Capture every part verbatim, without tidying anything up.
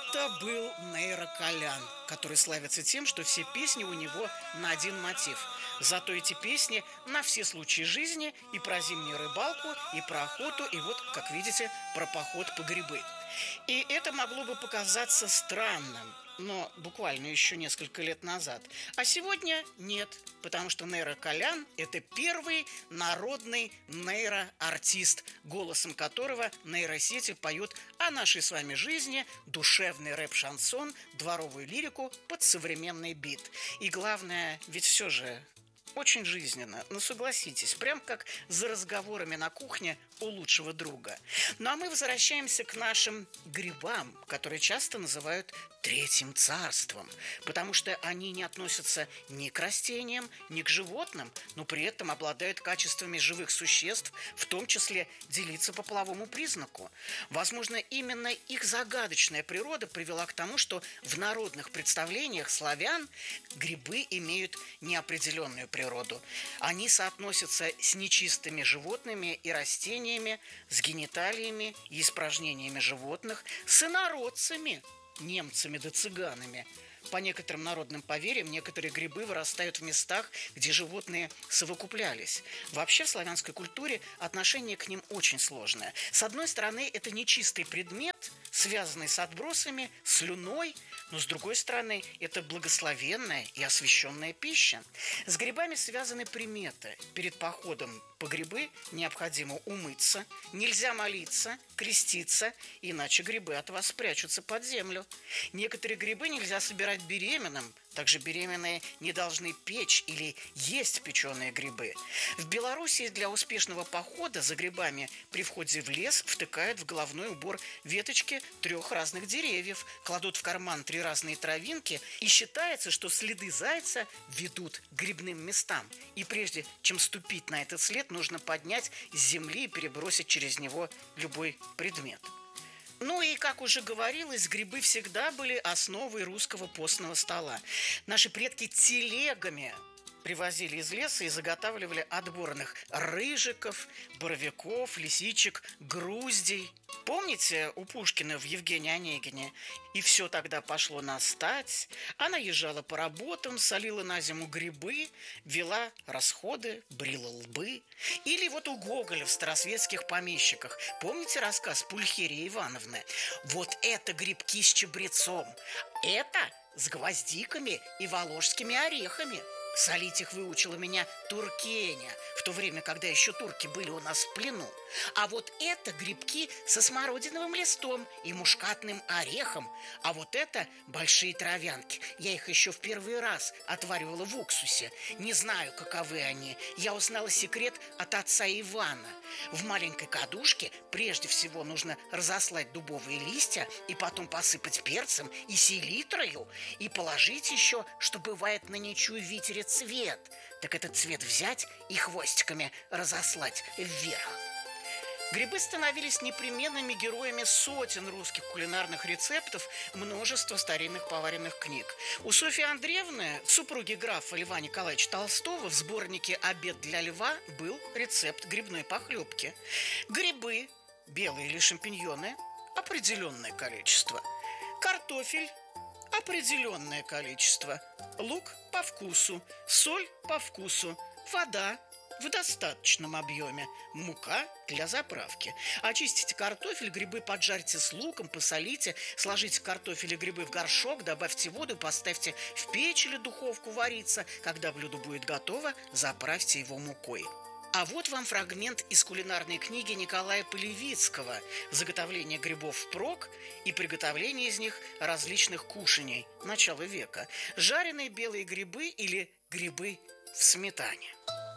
Это был Нейра Колян, который славится тем, что все песни у него на один мотив. Зато эти песни на все случаи жизни: и про зимнюю рыбалку, и про охоту, и вот, как видите, про поход по грибы. И это могло бы показаться странным, но буквально еще несколько лет назад. А сегодня нет, потому что Нейра Колян – это первый народный нейроартист, голосом которого нейросети поют о нашей с вами жизни, душевный рэп-шансон, дворовую лирику под современный бит. И главное, ведь все же очень жизненно, но согласитесь, прям как за разговорами на кухне у лучшего друга. Ну а мы возвращаемся к нашим грибам, которые часто называют третьим царством, потому что они не относятся ни к растениям, ни к животным, но при этом обладают качествами живых существ, в том числе делиться по половому признаку. Возможно, именно их загадочная природа привела к тому, что в народных представлениях славян грибы имеют неопределенную природу. Они соотносятся с нечистыми животными и растениями, с гениталиями и испражнениями животных, с инородцами, немцами да цыганами. По некоторым народным поверьям, некоторые грибы вырастают в местах, где животные совокуплялись. Вообще в славянской культуре отношение к ним очень сложное. С одной стороны, это нечистый предмет, связанный с отбросами, слюной, но с другой стороны, это благословенная и освященная пища. С грибами связаны приметы. Перед походом по грибы необходимо умыться, нельзя молиться, креститься, иначе грибы от вас спрячутся под землю. Некоторые грибы нельзя собирать беременным, также беременные не должны печь или есть печеные грибы. В Белоруссии для успешного похода за грибами при входе в лес втыкают в головной убор веточки трех разных деревьев, кладут в карман три разные травинки, и считается, что следы зайца ведут к грибным местам. И прежде чем ступить на этот след, нужно поднять с земли и перебросить через него любой предмет. Ну и, как уже говорилось, грибы всегда были основой русского постного стола. Наши предки телегами привозили из леса и заготавливали отборных рыжиков, боровиков, лисичек, груздей. Помните у Пушкина в Евгении Онегине? И все тогда пошло на стать. Она езжала по работам, солила на зиму грибы, вела расходы, брила лбы. Или вот у Гоголя в старосветских помещиках. Помните рассказ Пульхерии Ивановны? Вот это грибки с чабрецом, это с гвоздиками и воложскими орехами. Солить их выучила меня Туркеня, в то время, когда еще турки были у нас в плену. А вот это грибки со смородиновым листом и мушкатным орехом. А вот это большие травянки. Я их еще в первый раз отваривала в уксусе. Не знаю, каковы они. Я узнала секрет от отца Ивана. В маленькой кадушке прежде всего нужно разослать дубовые листья и потом посыпать перцем и селитрою и положить еще, что бывает на нечую ветере, цвет. Так этот цвет взять и хвостиками разослать вверх. Грибы становились непременными героями сотен русских кулинарных рецептов, множества старинных поваренных книг. У Софьи Андреевны, супруги графа Льва Николаевича Толстого, в сборнике «Обед для льва» был рецепт грибной похлебки. Грибы, белые или шампиньоны, определенное количество. Картофель, определенное количество. Лук по вкусу, соль по вкусу, вода в достаточном объеме, мука для заправки. Очистите картофель, грибы поджарьте с луком, посолите, сложите картофель и грибы в горшок, добавьте воду, поставьте в печь или духовку вариться. Когда блюдо будет готово, заправьте его мукой. А вот вам фрагмент из кулинарной книги Николая Полевицкого «Заготовление грибов впрок и приготовление из них различных кушаний» начала века. Жареные белые грибы или грибы в сметане.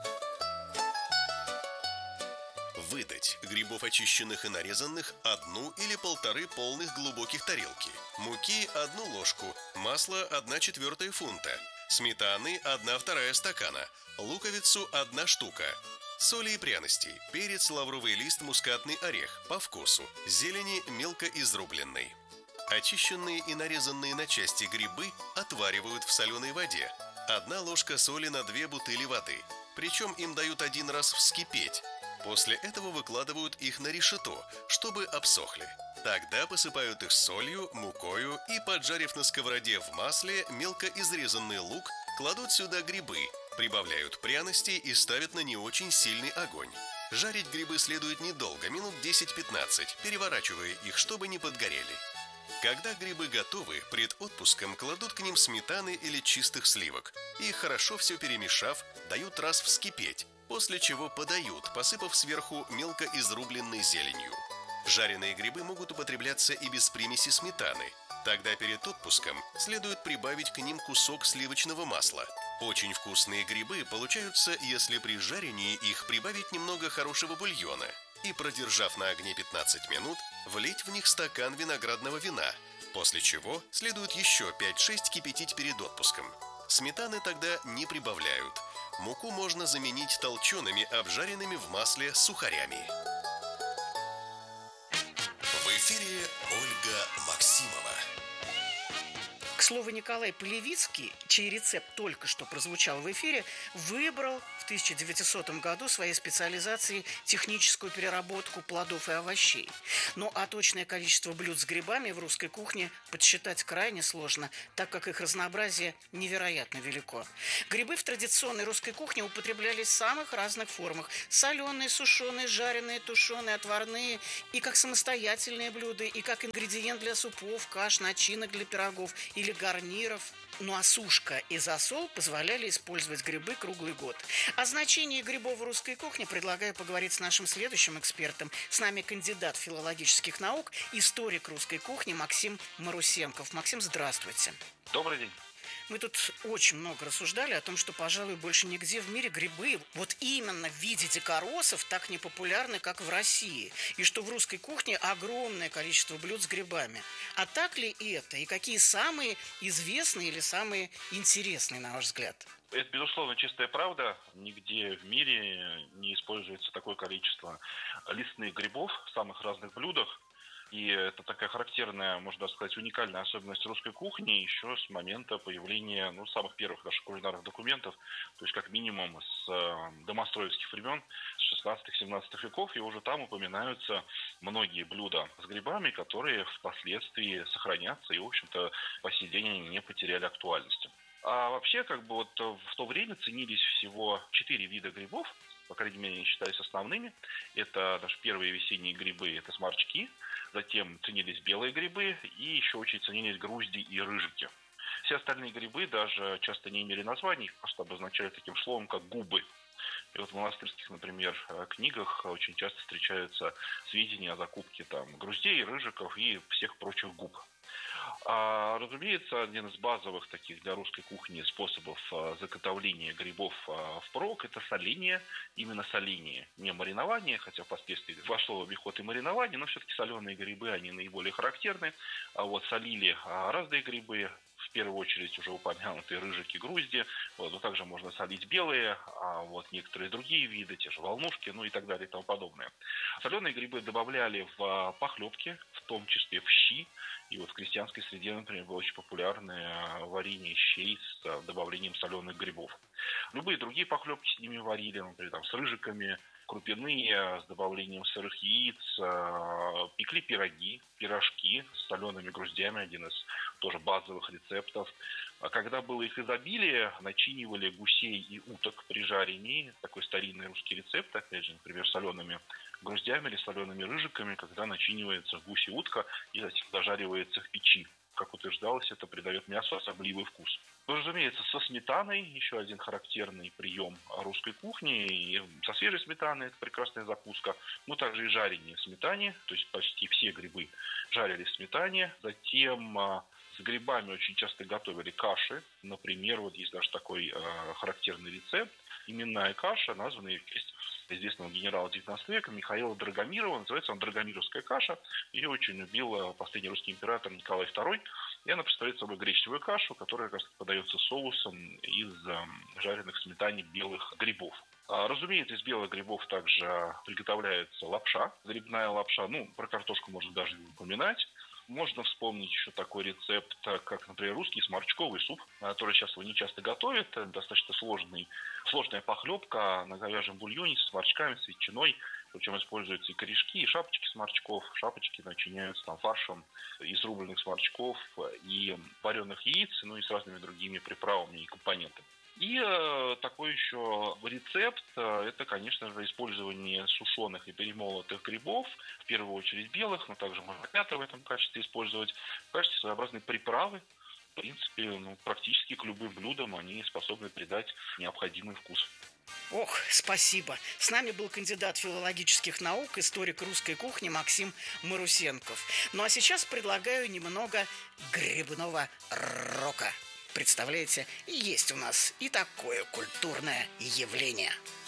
Выдать грибов, очищенных и нарезанных, одну или полторы полных глубоких тарелки, муки одну ложку, масла одна четвертая фунта, сметаны одна вторая стакана, луковицу одна штука, соли и пряностей, перец, лавровый лист, мускатный орех по вкусу, зелени мелко изрубленной. Очищенные и нарезанные на части грибы отваривают в соленой воде. Одна ложка соли на две бутыли воды, причем им дают один раз вскипеть. После этого выкладывают их на решето, чтобы обсохли. Тогда посыпают их солью, мукою и, поджарив на сковороде в масле мелко изрезанный лук, кладут сюда грибы, прибавляют пряности и ставят на не очень сильный огонь. Жарить грибы следует недолго, минут десять-пятнадцать, переворачивая их, чтобы не подгорели. Когда грибы готовы, пред отпуском кладут к ним сметаны или чистых сливок и, хорошо все перемешав, дают раз вскипеть, после чего подают, посыпав сверху мелко изрубленной зеленью. Жареные грибы могут употребляться и без примеси сметаны. Тогда перед отпуском следует прибавить к ним кусок сливочного масла. Очень вкусные грибы получаются, если при жарении их прибавить немного хорошего бульона и, продержав на огне пятнадцать минут, влить в них стакан виноградного вина, после чего следует еще пять-шесть кипятить перед отпуском. Сметаны тогда не прибавляют. Муку можно заменить толчеными, обжаренными в масле сухарями. В эфире Ольга Максимова. К слову, Николай Полевицкий, чей рецепт только что прозвучал в эфире, выбрал в тысяча девятисотом году своей специализацией техническую переработку плодов и овощей. Ну а точное количество блюд с грибами в русской кухне подсчитать крайне сложно, так как их разнообразие невероятно велико. Грибы в традиционной русской кухне употреблялись в самых разных формах: соленые, сушеные, жареные, тушеные, отварные, и как самостоятельные блюда, и как ингредиент для супов, каш, начинок для пирогов или гарниров. Ну а сушка и засол позволяли использовать грибы круглый год. О значении грибов в русской кухне предлагаю поговорить с нашим следующим экспертом. С нами кандидат филологических наук, историк русской кухни Максим Марусенков. Максим, здравствуйте. Добрый день. Мы тут очень много рассуждали о том, что, пожалуй, больше нигде в мире грибы вот именно в виде дикоросов так не популярны, как в России. И что в русской кухне огромное количество блюд с грибами. А так ли это? И какие самые известные или самые интересные, на ваш взгляд? Это, безусловно, чистая правда. Нигде в мире не используется такое количество лесных грибов в самых разных блюдах. И это такая характерная, можно даже сказать, уникальная особенность русской кухни еще с момента появления ну, самых первых наших кулинарных документов, то есть как минимум с э, домостроевских времен, с шестнадцатого-семнадцатого веков, и уже там упоминаются многие блюда с грибами, которые впоследствии сохранятся и, в общем-то, по сей день они не потеряли актуальности. А вообще, как бы вот в то время ценились всего четыре вида грибов, по крайней мере, они считались основными. Это наши первые весенние грибы, это сморчки. Затем ценились белые грибы и еще очень ценились грузди и рыжики. Все остальные грибы даже часто не имели названий, просто обозначали таким словом, как губы. И вот в монастырских, например, книгах очень часто встречаются сведения о закупке там груздей, рыжиков и всех прочих губ. А, разумеется, один из базовых таких для русской кухни способов а, заготовления грибов а, впрок – это соление. Именно соление, не маринование, хотя впоследствии вошло в обиход и маринование, но все-таки соленые грибы, они наиболее характерны. А вот солили а, разные грибы, в первую очередь уже упомянутые рыжики, грузди, вот, но также можно солить белые, а вот некоторые другие виды, те же волнушки, ну и так далее и тому подобное. Соленые грибы добавляли в похлебки, в том числе в щи, и вот в крестьянской среде, например, было очень популярное варенье щей с добавлением соленых грибов. Любые другие похлебки с ними варили, например, там, с рыжиками, крупяные, с добавлением сырых яиц, пекли пироги, пирожки с солеными груздями, один из тоже базовых рецептов. А когда было их изобилие, начинивали гусей и уток при жарении. Такой старинный русский рецепт, опять же, например, солеными груздями или солеными рыжиками, когда начинивается гусь и утка и затем дожаривается в печи. Как утверждалось, это придает мясу особливый вкус. Ну, разумеется, со сметаной, еще один характерный прием русской кухни. И со свежей сметаной это прекрасная закуска. Но также и жарение в сметане, то есть почти все грибы жарили в сметане. Затем с грибами очень часто готовили каши. Например, вот есть даже такой э, характерный рецепт. Именная каша, названная в честь известного генерала девятнадцатого века Михаила Драгомирова. Называется он «Драгомировская каша». Ее очень любил последний русский император Николай второй. И она представляет собой гречневую кашу, которая как раз подается соусом из жареных в сметане белых грибов. Разумеется, из белых грибов также приготовляется лапша, грибная лапша. Ну, про картошку можно даже не упоминать. Можно вспомнить еще такой рецепт, как, например, русский сморчковый суп, который сейчас его не часто готовят. Это достаточно сложный, сложная похлебка на говяжьем бульоне с сморчками, с ветчиной. Причем используются и корешки, и шапочки сморчков. Шапочки начиняются там фаршем из рубленых сморчков и вареных яиц, ну и с разными другими приправами и компонентами. И э, такой еще рецепт, э, это, конечно же, использование сушеных и перемолотых грибов, в первую очередь белых, но также можно мяту в этом качестве использовать, в качестве своеобразной приправы. В принципе, ну, практически к любым блюдам они способны придать необходимый вкус. Ох, спасибо. С нами был кандидат филологических наук, историк русской кухни Максим Марусенков. Ну а сейчас предлагаю немного грибного рока. Представляете, есть у нас и такое культурное явление.